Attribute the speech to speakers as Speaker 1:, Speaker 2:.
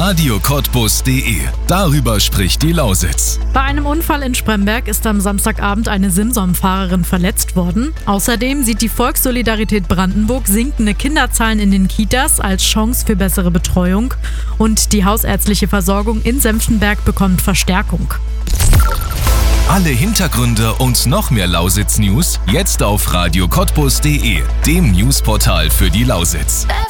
Speaker 1: radiocottbus.de. Darüber spricht die Lausitz.
Speaker 2: Bei einem Unfall in Spremberg ist am Samstagabend eine Simson-Fahrerin verletzt worden. Außerdem sieht die Volkssolidarität Brandenburg sinkende Kinderzahlen in den Kitas als Chance für bessere Betreuung. Und die hausärztliche Versorgung in Senftenberg bekommt Verstärkung.
Speaker 1: Alle Hintergründe und noch mehr Lausitz-News jetzt auf radiocottbus.de, dem Newsportal für die Lausitz.